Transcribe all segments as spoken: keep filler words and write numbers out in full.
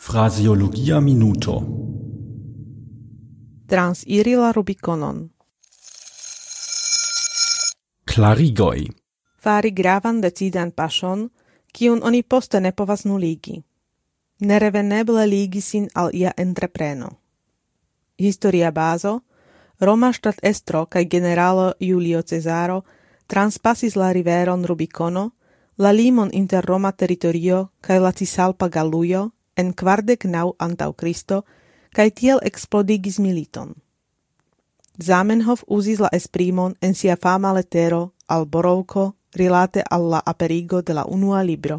Fraseologia minuto. Transiri la Rubikonon. Klarigoj. Fari gravan decidan paŝon, kiun oni poste ne povas nuligi. Nereveneble ligi sin al ia entrepreno. Historia bazo, Roma ŝtatestro kaj generalo Julio Cezaro transpasis la riveron Rubikono, la limon inter Roma teritorio kaj la Cisalpa Galujo en kvardek naŭ antaŭ Kristo, kaj tiel eksplodigis militon. Zamenhof uzis la esprimon en sia fama letero al Borovko rilate al la aperigo de la unua libro.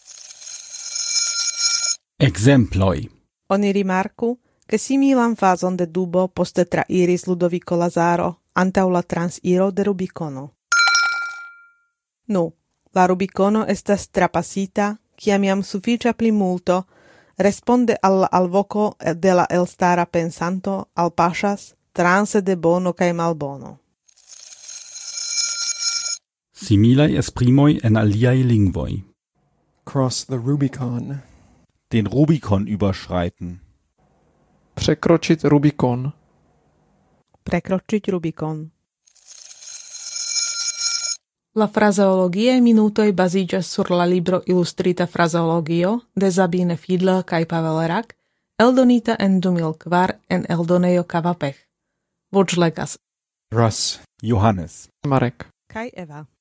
Ekzemploj. Oni rimarku, ke similan fazon de dubo poste trairis Ludovico Lazaro antaŭ la transiro de Rubikono. Nu, la Rubikono estas trapasita, kiam jam sufiĉa plimulto responde al la alvoko de la elstara pensanto alpaŝas transe de bono kaj malbono. Similaj esprimoj en aliaj lingvoj. Cross the Rubicon. Den Rubikon überschreiten. Przekroczyć Rubikon. Prekročiť Rubikon. La frazeologiae minutoj baziĝas sur la libro Ilustrita frazeologio de Sabine Fiedler kaj Pavel Rak, eldonita en du mil kvar en eldonejo Kavapech. Voĉlegas Russ, Johannes. Marek. kaj Eva.